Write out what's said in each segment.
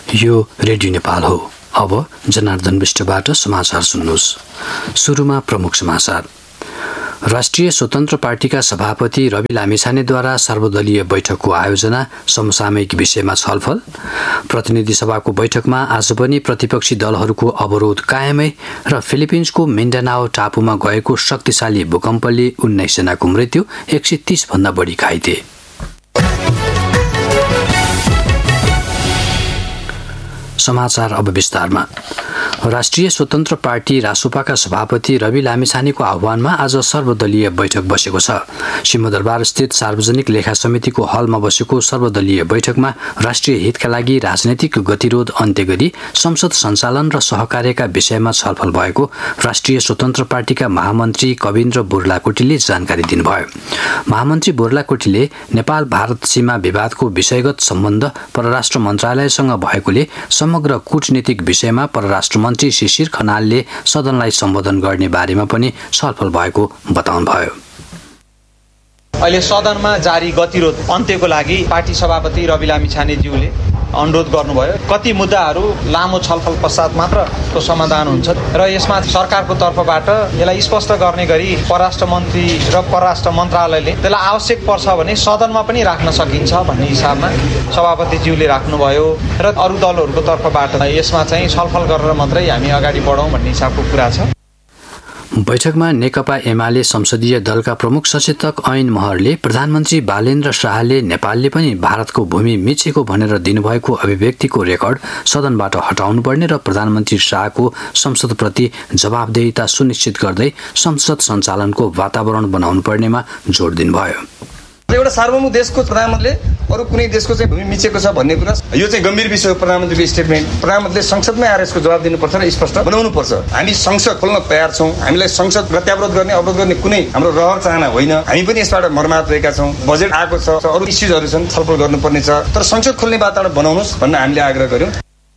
यो रेडियो नेपाल हो। अब जनार्दन विष्टबाट समाचार सुन्नुहोस्। सुरुमा प्रमुख समाचार। राष्ट्रिय स्वतन्त्र पार्टीका सभापति रवि लामिछानेद्वारा सर्वदलीय बैठकको आयोजना, समसामयिक विषयमा छलफल। प्रतिनिधि सभाको बैठकमा आज पनि प्रतिपक्षी दलहरूको अवरोध कायमै र फिलिपिन्सको मिन्डानाओ टापुमा गएको शक्तिशाली भूकम्पले 19 जनाको मृत्यु, 130 भन्दा बढी घाइते। समाचार अब विस्तारमा। राष्ट्रिय स्वतन्त्र पार्टी रासोपाका सभापति रवि लामिछानेको आह्वानमा आज सर्वदलीय बैठक बसेको छ। सिंहदरबार स्थित सार्वजनिक लेखा समितिको हलमा बसेको सर्वदलीय बैठकमा राष्ट्रिय हितका लागि राजनैतिक गतिरोध अन्त्य गरी संसद सञ्चालन र सहकार्यका विषयमा छलफल भएको राष्ट्रिय स्वतन्त्र पार्टीका महामन्त्री कविन्द्र बुर्लाकोटीले जानकारी दिनुभयो। महामन्त्री बुर्लाकोटीले नेपाल भारत सीमा विवादको विषयगत सम्बन्ध परराष्ट्र मन्त्रालयसँग भएकोले समग्र कूटनीतिक विषयमा परराष्ट्र मन्त्री शिशिर खनालले सदनलाई सम्बोधन गर्ने बारेमा पनि छलफल भएको बताउनुभयो। अहिले सदनमा जारी गतिरोध अन्त्यको लागि पार्टी सभापति रवि लामिछानेज्यूले अनुरोध गर्नुभयो। कति मुद्दाहरू लामो छलफल पश्चात मात्र समाधान हुन्छ र यसमा सरकारको तर्फबाट यसलाई स्पष्ट गर्ने गरी परराष्ट्र मन्त्री र परराष्ट्र मन्त्रालयले त्यसलाई आवश्यक पर्छ भने सदनमा पनि राख्न सकिन्छ भन्ने हिसाबमा सभापतिज्यूले राख्नुभयो र अरू दलहरूको तर्फबाट यसमा चाहिँ छलफल गरेर मात्रै हामी अगाडि बढौँ भन्ने हिसाबको कुरा छ। बैठकमा नेकपा एमाले संसदीय दलका प्रमुख सचेतक ऐन महरले प्रधानमन्त्री बालेन्द्र शाहले नेपालले पनि भारतको भूमि मिचेको भनेर दिनुभएको अभिव्यक्तिको रेकर्ड सदनबाट हटाउनुपर्ने र प्रधानमन्त्री शाहको संसदप्रति जवाबदेहिता सुनिश्चित गर्दै संसद सञ्चालनको वातावरण बनाउनुपर्नेमा जोड दिनुभयो। एउटा सार्वभौम देशको प्रधानमन्त्रीले अरू कुनै देशको चाहिँ भूमि मिचेको छ भन्ने कुरा यो चाहिँ गम्भीर विषय हो। प्रधानमन्त्रीको स्टेटमेन्ट प्रधानमन्त्रीले संसदमै आएर यसको जवाब दिनुपर्छ र स्पष्ट बनाउनु पर्छ। हामी संसद खोल्न तयार छौँ। हामीलाई संसद प्रत्यावरोध गर्ने अवरोध गर्ने कुनै हाम्रो रहर चाहना होइन। हामी पनि यसबाट मर्माहत रहेका छौँ। बजेट आएको छ, अरू इस्युजहरू छन्, छलफल गर्नुपर्ने छ, तर संसद खोल्ने वातावरण बनाउनुहोस् भन्न हामीले आग्रह गर्यौँ।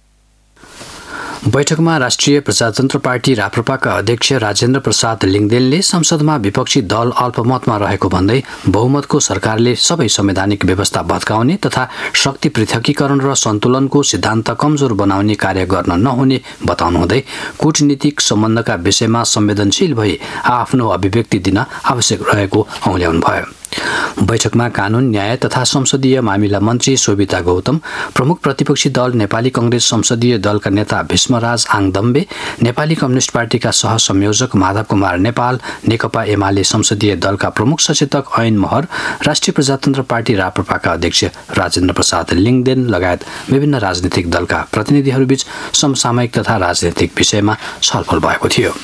बैठकमा राष्ट्रिय प्रजातन्त्र पार्टी राप्रपाका अध्यक्ष राजेन्द्र प्रसाद लिङदेनले संसदमा विपक्षी दल अल्पमतमा रहेको भन्दै बहुमतको सरकारले सबै संवैधानिक व्यवस्था भत्काउने तथा शक्ति पृथकीकरण र सन्तुलनको सिद्धान्त कमजोर बनाउने कार्य गर्न नहुने बताउनुहुँदै कूटनीतिक सम्बन्धका विषयमा संवेदनशील भई आफ्नो अभिव्यक्ति दिन आवश्यक रहेको औल्याउनुभयो। बैठकमा कानून, न्याय तथा संसदीय मामिला मन्त्री सोभिता गौतम, प्रमुख प्रतिपक्षी दल नेपाली कांग्रेस संसदीय दलका नेता भीष्मराज आङदम्बे, नेपाली कम्युनिस्ट पार्टीका सहसंयोजक माधव कुमार नेपाल, नेकपा एमाले संसदीय दलका प्रमुख सचेतक ऐन महर, राष्ट्रिय प्रजातन्त्र पार्टी राप्रपाका अध्यक्ष राजेन्द्र प्रसाद लिङदेन लगायत विभिन्न राजनीतिक दलका प्रतिनिधिहरूबीच समसामयिक तथा राजनीतिक विषयमा छलफल भएको थियो।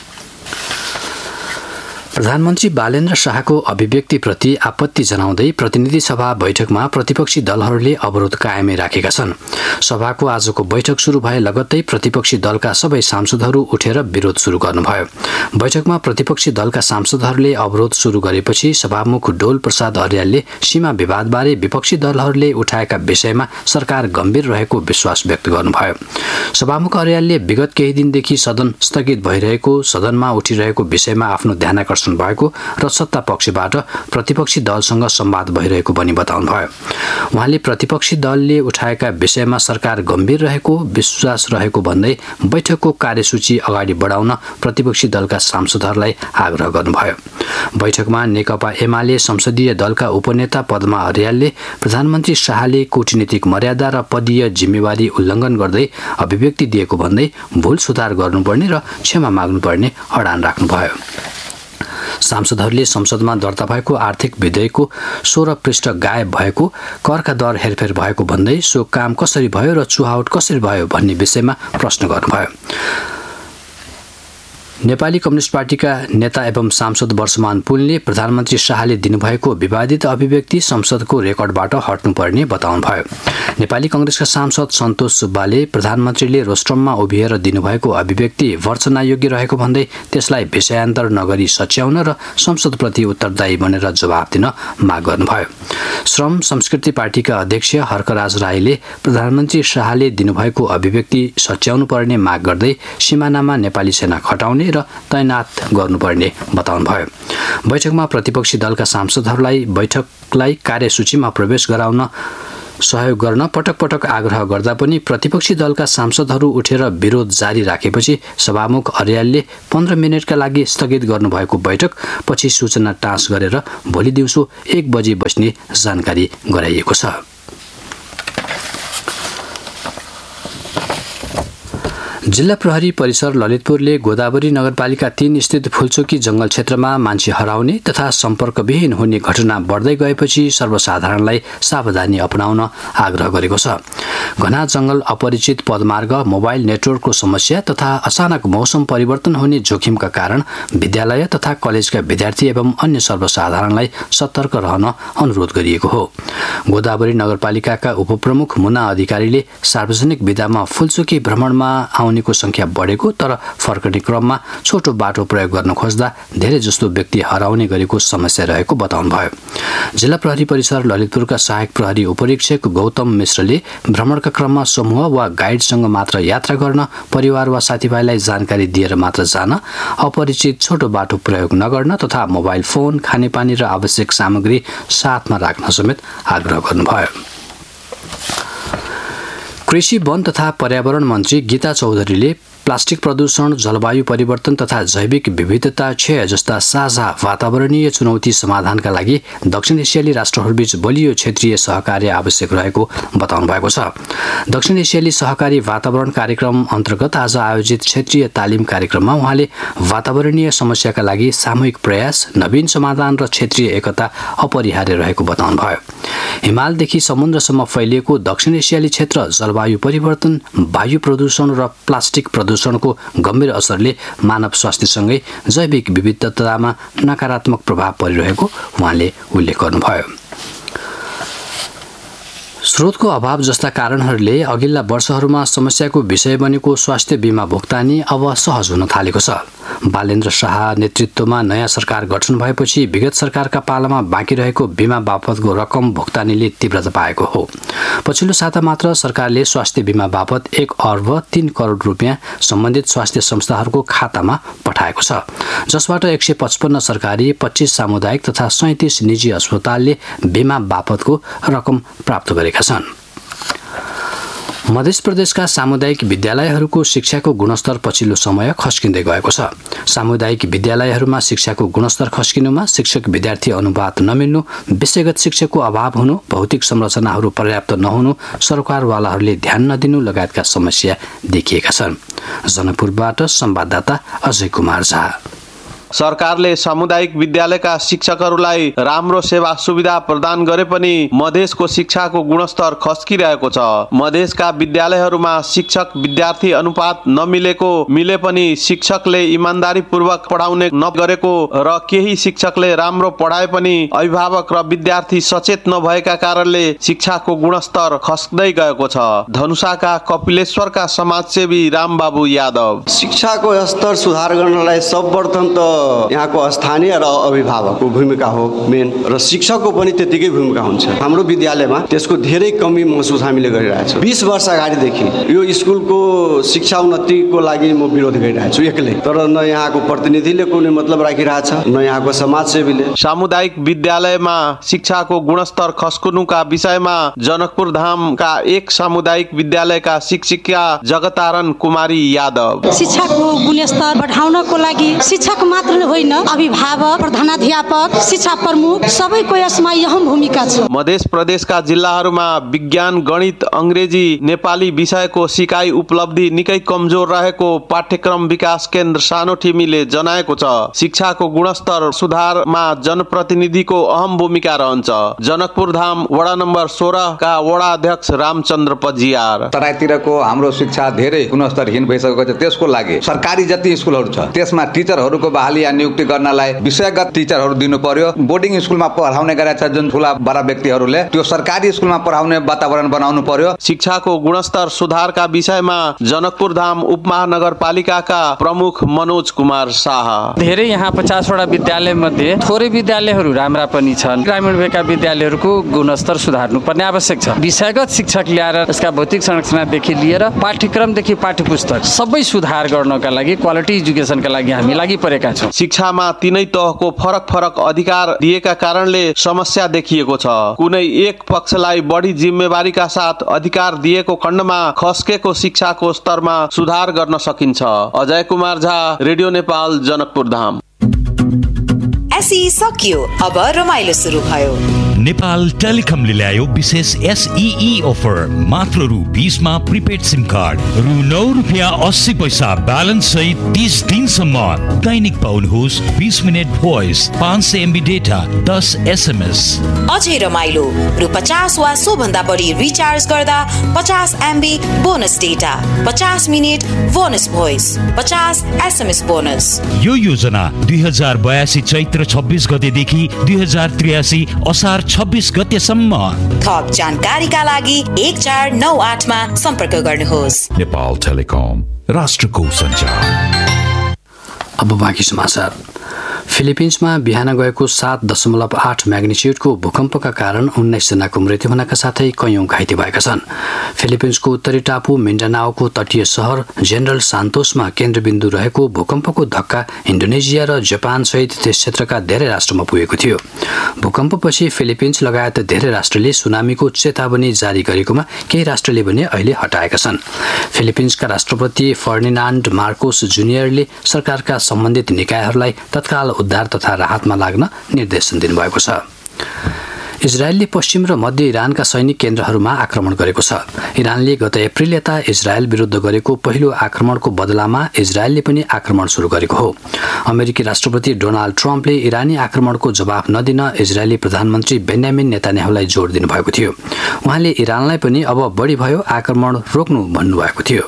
प्रधानमन्त्री बालेन्द्र शाहको अभिव्यक्तिप्रति आपत्ति जनाउँदै प्रतिनिधि सभा बैठकमा प्रतिपक्षी दलहरूले अवरोध कायमै राखेका छन्। सभाको आजको बैठक सुरु भए लगत्तै प्रतिपक्षी दलका सबै सांसदहरू उठेर विरोध सुरु गर्नुभयो। बैठकमा प्रतिपक्षी दलका सांसदहरूले अवरोध सुरु गरेपछि सभामुख डोल प्रसाद अर्यालले सीमा विवादबारे विपक्षी दलहरूले उठाएका विषयमा सरकार गम्भीर रहेको विश्वास व्यक्त गर्नुभयो। सभामुख अर्यालले विगत केही दिनदेखि सदन स्थगित भइरहेको, सदनमा उठिरहेको विषयमा आफ्नो ध्यानाकर्षण भएको र सत्ता पक्षबाट प्रतिपक्षी दलसँग संवाद भइरहेको पनि बताउनुभयो। उहाँले प्रतिपक्षी दलले उठाएका विषयमा सरकार गम्भीर रहेको विश्वास रहेको भन्दै बैठकको कार्यसूची अगाडि बढाउन प्रतिपक्षी दलका सांसदहरूलाई आग्रह गर्नुभयो। बैठकमा नेकपा एमाले संसदीय दलका उपनेता पद्मा अर्यालले प्रधानमन्त्री शाहले कूटनीतिक मर्यादा र पदीय जिम्मेवारी उल्लङ्घन गर्दै अभिव्यक्ति दिएको भन्दै भूल सुधार गर्नुपर्ने र क्षमा माग्नुपर्ने अडान राख्नुभयो। सांसदहरूले संसदमा दर्ता भएको आर्थिक विधेयकको 16 पृष्ठ गायब भएको, करका दर हेरफेर भएको भन्दै सो काम कसरी भयो र चुहावट कसरी भयो भन्ने विषयमा प्रश्न गर्नुभयो। नेपाली कम्युनिस्ट पार्टीका नेता एवं सांसद वर्षमान पुनले प्रधानमन्त्री शाहले दिनुभएको विवादित अभिव्यक्ति संसदको रेकर्डबाट हट्नुपर्ने बताउनुभयो। नेपाली कांग्रेसका सांसद सन्तोष सुब्बाले प्रधानमन्त्रीले रोस्ट्रममा उभिएर दिनुभएको अभिव्यक्ति वर्चनायोग्य रहेको भन्दै त्यसलाई विषयान्तर नगरी सच्याउन र संसदप्रति उत्तरदायी बनेर जवाब दिन माग गर्नुभयो। श्रम संस्कृति पार्टीका अध्यक्ष हर्कराज राईले प्रधानमन्त्री शाहले दिनुभएको अभिव्यक्ति सच्याउनु पर्ने माग गर्दै सिमानामा नेपाली सेना खटाउने र तैनात गर्नुपर्ने बताउनुभयो। बैठकमा प्रतिपक्षी दलका सांसदहरूलाई बैठकलाई कार्यसूचीमा प्रवेश गराउन सहयोग गर्न पटक पटक आग्रह गर्दा पनि प्रतिपक्षी दलका सांसदहरू उठेर विरोध जारी राखेपछि सभामुख अर्यालले 15 मिनेटका लागि स्थगित गर्नुभएको बैठक पछि सूचना टाँस गरेर भोलि दिउँसो 1 बजे बस्ने जानकारी गराइएको छ। जिल्ला प्रहरी परिसर ललितपुरले गोदावरी नगरपालिका 3 स्थित फुलचोकी जंगल क्षेत्रमा मान्छे हराउने तथा सम्पर्कविहीन हुने घटना बढ्दै गएपछि सर्वसाधारणलाई सावधानी अपनाउन आग्रह गरेको छ। घना जंगल, अपरिचित पदमार्ग, मोबाइल नेटवर्कको समस्या तथा अचानक मौसम परिवर्तन हुने जोखिमका कारण विद्यालय तथा कलेजका विद्यार्थी एवं अन्य सर्वसाधारणलाई सतर्क रहन अनुरोध गरिएको हो। गोदावरी नगरपालिकाका उपप्रमुख मुना अधिकारीले सार्वजनिक विधामा फुलचोकी भ्रमणमा आउनेको संख्या बढेको तर फर्कने क्रममा छोटो बाटो प्रयोग गर्न खोज्दा धेरै जस्तो व्यक्ति हराउने गरेको समस्या रहेको बताउनुभयो। जिल्ला प्रहरी परिसर ललितपुरका सहायक प्रहरी उपरीक्षक गौतम मिश्रले भ्रमणका क्रममा समूह वा गाइडसँग मात्र यात्रा गर्न, परिवार वा साथीभाइलाई जानकारी दिएर मात्र जान, अपरिचित छोटो बाटो प्रयोग नगर्न तथा मोबाइल फोन, खानेपानी र आवश्यक सामग्री साथमा राख्न समेत आग्रह गर्नुभयो। कृषि, वन तथा पर्यावरण मन्त्री गीता चौधरीले प्लास्टिक प्रदूषण, जलवायु परिवर्तन तथा जैविक विविधता क्षय जस्ता साझा वातावरणीय चुनौती समाधानका लागि दक्षिण एसियाली राष्ट्रहरूबीच बलियो क्षेत्रीय सहकार्य आवश्यक रहेको बताउनु भएको छ। दक्षिण एसियाली सहकारी वातावरण कार्यक्रम अन्तर्गत आज आयोजित क्षेत्रीय तालिम कार्यक्रममा उहाँले वातावरणीय समस्याका लागि सामूहिक प्रयास, नवीन समाधान र क्षेत्रीय एकता अपरिहार्य रहेको बताउनुभयो। हिमालदेखि समुद्रसम्म फैलिएको दक्षिण एसियाली क्षेत्र जलवायु परिवर्तन, वायु प्रदूषण र प्लास्टिक प्रदूषणको गम्भीर असरले मानव स्वास्थ्यसँगै जैविक विविधतामा नकारात्मक प्रभाव परिरहेको उहाँले उल्लेख गर्नुभयो। स्रोतको अभाव जस्ता कारणहरूले अघिल्ला वर्षहरूमा समस्याको विषय बनेको स्वास्थ्य बीमा भुक्तानी अब सहज हुन थालेको छ। बालेन्द्र शाह नेतृत्वमा नयाँ सरकार गठन भएपछि विगत सरकारका पालामा बाँकी रहेको बीमा बापतको रकम भुक्तानीले तीव्रता पाएको हो। पछिल्लो साता मात्र सरकारले स्वास्थ्य बीमा बापत 1 अर्ब 3 करोड रुपियाँ सम्बन्धित स्वास्थ्य संस्थाहरूको खातामा पठाएको छ, जसबाट 155 सरकारी, 25 सामुदायिक तथा 37 निजी अस्पतालले बीमा बापतको रकम प्राप्त गरेका छन्। मध्य प्रदेशका सामुदायिक विद्यालयहरूको शिक्षाको गुणस्तर पछिल्लो समय खस्किँदै गएको छ। सामुदायिक विद्यालयहरूमा शिक्षाको गुणस्तर खस्किनुमा शिक्षक विद्यार्थी अनुपात नमिल्नु, विषयगत शिक्षकको अभाव हुनु, भौतिक संरचनाहरू पर्याप्त नहुनु, सरकारवालाहरूले ध्यान नदिनु लगायतका समस्या देखिएका छन्। जनकपुरबाट संवाददाता अजय कुमार झा। सरकारले सामुदायिक विद्यालयका शिक्षकहरूलाई राम्रो सेवा सुविधा प्रदान गरे पनि मधेसको शिक्षाको गुणस्तर खस्किरहेको छ। मधेसका विद्यालयहरूमा शिक्षक विद्यार्थी अनुपात नमिलेको, मिले पनि शिक्षकले इमानदारीपूर्वक पढाउने नगरेको र केही शिक्षकले राम्रो पढाए पनि अभिभावक र विद्यार्थी सचेत नभएका कारणले शिक्षाको गुणस्तर खस्दै गएको छ। धनुषाका कपिलेश्वरका समाजसेवी रामबाबु यादव, शिक्षाको स्तर सुधार गर्नलाई सर्वप्रथम त यहाँको स्थानीय र अभिभावकको भूमिका हो मेन, र शिक्षकको पनि त्यतिकै भूमिका हुन्छ। हाम्रो विद्यालयमा त्यसको धेरै कमी महसुस हामीले गरिरहेछौँ। 20 वर्ष अगाडिदेखि यो स्कुलको शिक्षा उन्नतिको लागि म विरोध गरिरहेको छु एक्लै, तर न यहाँको प्रतिनिधिले कुनै मतलब राखिरहेछ न यहाँको समाजसेवीले। सामुदायिक विद्यालयमा शिक्षाको गुणस्तर खस्कनुका विषयमा जनकपुर धामका एक सामुदायिक विद्यालयका शिक्षिका जगतारण कुमारी यादव, शिक्षाको गुणस्तर बढाउनको लागि शिक्षक मात्र होइन, अभिभावक, प्रधानाध्यापक, शिक्षा प्रमुख सबैको यसमा अहम भूमिका छ। मध्य प्रदेशका जिल्लाहरूमा विज्ञान, गणित, अंग्रेजी, नेपाली विषयको सिकाइ उपलब्धि निकै कमजोर रहेको पाठ्यक्रम विकास केन्द्र सानोठिमीले जनाएको छ। शिक्षाको गुणस्तर सुधारमा जनप्रतिनिधिको अहम भूमिका रहन्छ। जनकपुर धाम वडा नम्बर 16 का वडा अध्यक्ष रामचन्द्र पजियार, तराईतिरको हाम्रो शिक्षा धेरै गुणस्तरहीन भइसकेको छ। त्यसको लागि सरकारी जति स्कुलहरू छ त्यसमा टिचरहरूको बहाली या नियुक्ति गर्नलाई विषयगत टिचरहरू दिनु पर्यो। बोर्डिङ स्कुलमा पढाउने गरेका छ जुन ठूला बडा व्यक्तिहरूले, त्यो सरकारी स्कुलमा पढाउने वातावरण बनाउनु पर्यो। शिक्षाको गुणस्तर सुधारका विषयमा जनकपुर धाम उपमहानगरपालिकाका प्रमुख मनोज कुमार शाह, धेरै यहाँ 50 वटा विद्यालय मध्ये थोरै विद्यालयहरू राम्रा पनि छन्। ग्रामीण भेगका विद्यालयहरूको गुणस्तर सुधार्नु पर्ने आवश्यक छ। विषयगत शिक्षक ल्याएर यसका भौतिक संरचनादेखि लिएर पाठ्यक्रमदेखि पाठ्यपुस्तक सबै सुधार गर्नका लागि, क्वालिटी एजुकेसनका लागि हामी लागि परेका छौँ। शिक्षामा तीनै तहको फरक फरक अधिकार दिएका कारणले समस्या देखिएको छ। कुनै एक पक्षलाई बढी जिम्मेवारीका साथ अधिकार दिएको खण्डमा खस्केको शिक्षाको स्तरमा सुधार गर्न सकिन्छ। अजय कुमार झा, रेडियो नेपाल, जनकपुर धाम। एसई सकियो, अब रमाइलो सुरु भयो। नेपाल टेलिकमले ल्यायो विशेष SEE अफर। मात्र रु 20 मा प्रिपेड सिम कार्ड, रु 9 रुपैयाँ 80 पैसा ब्यालेन्स सहित 30 दिनसम्म। दैनिक पाउनुहोस् 20 minute voice, 500 MB data, 10 SMS। अझै रमाइलो, रु 50 वा सोभन्दा बढी रिचार्ज गर्दा 50 MB bonus data, 50 minute bonus voice, 50 SMS bonus. यो योजना 2082 चैत्र 26 गतेदेखि 2083 असार 26 गतेसम्म। थप जानकारीका लागि 1498 मा सम्पर्क गर्नुहोस्। नेपाल टेलिकम, राष्ट्रको सञ्चार। अब बाँकी समाचार। फिलिपिन्समा बिहान गएको 7.8 म्याग्निच्युडको भूकम्पका कारण 19 जनाको मृत्यु हुनका साथै कयौं घाइते भएका छन्। फिलिपिन्सको उत्तरी टापु मिन्डानाओको तटीय सहर जेनरल सान्तोसमा केन्द्रबिन्दु रहेको भूकम्पको धक्का इन्डोनेसिया र जापान सहित त्यस क्षेत्रका धेरै राष्ट्रमा पुगेको थियो। भूकम्पपछि फिलिपिन्स लगायत धेरै राष्ट्रले सुनामीको चेतावनी जारी गरेकोमा केही राष्ट्रले भने अहिले हटाएका छन्। फिलिपिन्सका राष्ट्रपति फर्डिनान्ड मार्कोस जुनियरले सरकारका सम्बन्धित निकायहरूलाई तत्काल उद्धार तथा राहतमा लाग्न निर्देशन दिनुभएको छ। इजरायलले पश्चिम र मध्य इरानका सैनिक केन्द्रहरूमा आक्रमण गरेको छ। इरानले गत अप्रिल यता इजरायल विरुद्ध गरेको पहिलो आक्रमणको बदलामा इजरायलले पनि आक्रमण सुरु गरेको हो। अमेरिकी राष्ट्रपति डोनाल्ड ट्रम्पले इरानी आक्रमणको जवाफ नदिन इजरायली प्रधानमन्त्री बेन्यामिन नेतान्याहुलाई जोड दिनुभएको थियो। उहाँले इरानलाई पनि अब बढी भयो, आक्रमण रोक्नु भन्नुभएको थियो।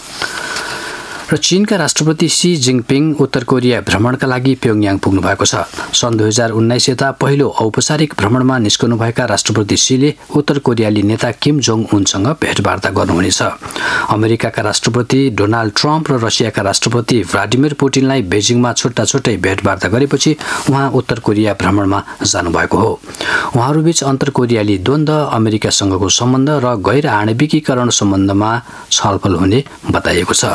र चीनका राष्ट्रपति सी जिङपिङ उत्तर कोरिया भ्रमणका लागि प्योङयाङ पुग्नु भएको छ। सन् 2019 यता पहिलो औपचारिक भ्रमणमा निस्कनुभएका राष्ट्रपति सीले उत्तर कोरियाली नेता किम जोङ उनसँग भेटवार्ता गर्नुहुनेछ। अमेरिकाका राष्ट्रपति डोनाल्ड ट्रम्प र रसियाका राष्ट्रपति भ्लादिमिर पुटिनलाई बेजिङमा छुट्टा छुट्टै भेटवार्ता गरेपछि उहाँ उत्तर कोरिया भ्रमणमा जानुभएको हो। उहाँहरूबीच अन्तर कोरियाली द्वन्द्व, अमेरिकासँगको सम्बन्ध र गैर आणविकीकरण सम्बन्धमा छलफल हुने बताइएको छ।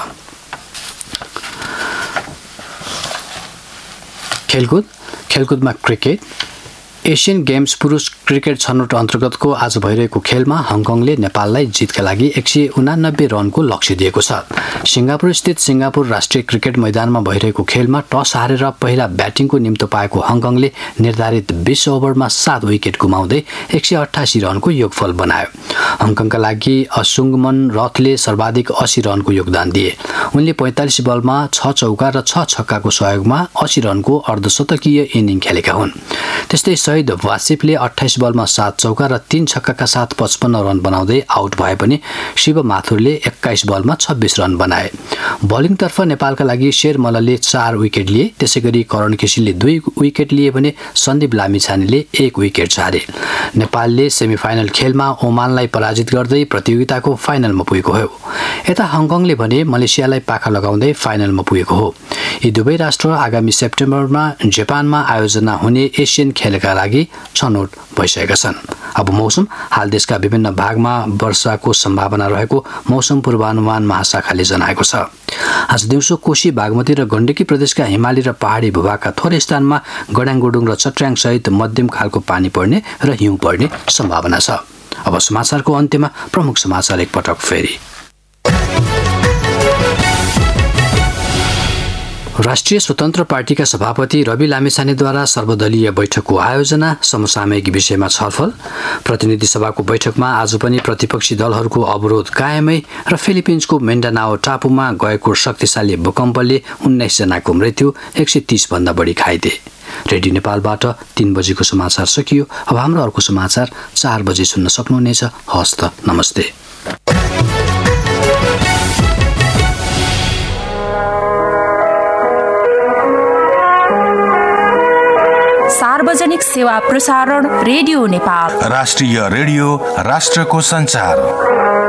खेलकुदमा क्रिकेट। एसियन गेम्स पुरुष क्रिकेट छनौट अन्तर्गतको आज भइरहेको खेलमा हङकङले नेपाललाई जितका लागि 189 रनको लक्ष्य दिएको छ। सिङ्गापुर स्थित सिङ्गापुर राष्ट्रिय क्रिकेट मैदानमा भइरहेको खेलमा टस हारेर पहिला ब्याटिङको निम्तो पाएको हङकङले निर्धारित 20 ओभरमा 7 विकेट गुमाउँदै 188 रनको योगफल बनायो। हङकङका लागि असुङमन रथले सर्वाधिक 80 रनको योगदान दिए। उनले 45 बलमा 6 चौका र 6 छक्काको सहयोगमा 80 रनको अर्धशतकीय इनिङ खेलेका हुन्। त्यस्तै शहीद वासिफले 28 बलमा 7 चौका र 3 छक्काका साथ 55 रन बनाउँदै आउट भए पनि शिव माथुरले 21 बलमा 26 रन बनाए। बलिङतर्फ नेपालका लागि शेर मल्लले 4 विकेट लिए। त्यसैगरी करण केसीले 2 विकेट लिए भने सन्दीप लामिछानेले 1 विकेट झारे। नेपालले सेमिफाइनल खेलमा ओमानलाई पराजित गर्दै प्रतियोगिताको फाइनलमा पुगेको हो। यता हङकङले भने मलेसियालाई पाखा लगाउँदै फाइनलमा पुगेको हो। यी दुवै राष्ट्र आगामी सेप्टेम्बरमा जापानमा आयोजना हुने एसियन खेलका लागि छनौट भइसकेका छन्। अब मौसम। हाल देशका विभिन्न भागमा वर्षाको सम्भावना रहेको मौसम पूर्वानुमान महाशाखाले जनाएको छ। आज दिउँसो कोशी, बागमती र गण्डकी प्रदेशका हिमाली र पहाडी भूभागका थोरै स्थानमा गडाङगुडुङ र चट्र्याङ सहित मध्यम खालको पानी पर्ने र हिउँ पर्ने सम्भावना छ। अब समाचारको अन्त्यमा प्रमुख समाचार एकपटक फेरि। राष्ट्रिय स्वतन्त्र पार्टीका सभापति रवि लामिछानेद्वारा सर्वदलीय बैठकको आयोजना, समसामयिक विषयमा छलफल। प्रतिनिधि सभाको बैठकमा आज पनि प्रतिपक्षी दलहरूको अवरोध कायमै र फिलिपिन्सको मिन्डानाओ टापुमा गएको शक्तिशाली भूकम्पले 19 जनाको मृत्यु, 130 भन्दा बढी घाइते। रेडियो नेपालबाट 3 बजेको समाचार सकियो। अब हाम्रो अर्को समाचार 4 बजे सुन्न सक्नुहुनेछ। हस्त नमस्ते। सार्वजनिक सेवा प्रसारण रेडियो नेपाल, राष्ट्रिय रेडियो, राष्ट्रको संचार।